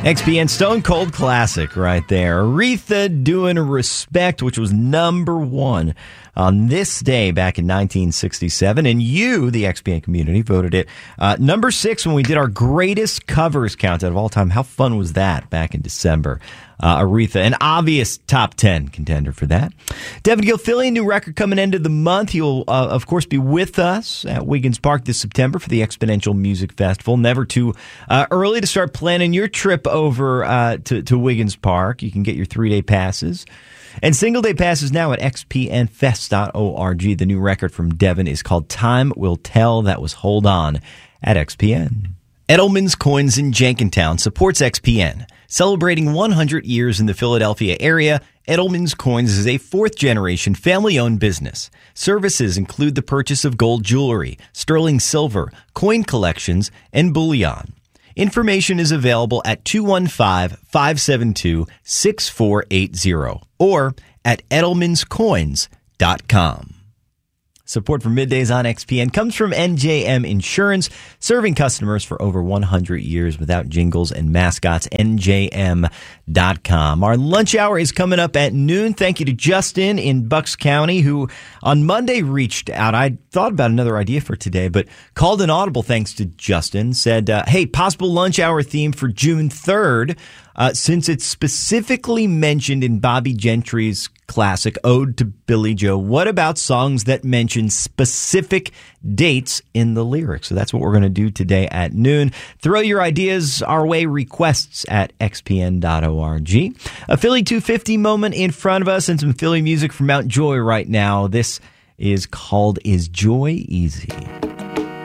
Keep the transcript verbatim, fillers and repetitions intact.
X P N Stone Cold Classic right there. Aretha doing Respect, which was number one on this day back in nineteen sixty-seven. And you, the X P N community, voted it uh, number six when we did our greatest covers countdown of all time. How fun was that back in December? Uh, Aretha, an obvious top ten contender for that. Devin Gilfillian, new record coming into the month. He'll, uh, of course, be with us at Wiggins Park this September for the Exponential Music Festival. Never too uh, early to start planning your trip over uh, to, to Wiggins Park. You can get your three-day passes and single-day passes now at x p n fest dot org. The new record from Devin is called Time Will Tell. That was Hold On at X P N. Edelman's Coins in Jenkintown supports X P N. Celebrating one hundred years in the Philadelphia area, Edelman's Coins is a fourth-generation family-owned business. Services include the purchase of gold jewelry, sterling silver, coin collections, and bullion. Information is available at two one five, five seven two, six four eight zero or at edelmans coins dot com. Support for Middays on X P N comes from N J M Insurance, serving customers for over one hundred years without jingles and mascots. N J M dot com. Our lunch hour is coming up at noon. Thank you to Justin in Bucks County, who on Monday reached out. I thought about another idea for today, but called an audible thanks to Justin. Said, uh, hey, possible lunch hour theme for June third. Uh, since it's specifically mentioned in Bobby Gentry's classic Ode to Billy Joe, what about songs that mention specific dates in the lyrics? So that's what we're going to do today at noon. Throw your ideas our way, requests at x p n dot org. A Philly two fifty moment in front of us and some Philly music from Mount Joy right now. This is called Is Joy Easy?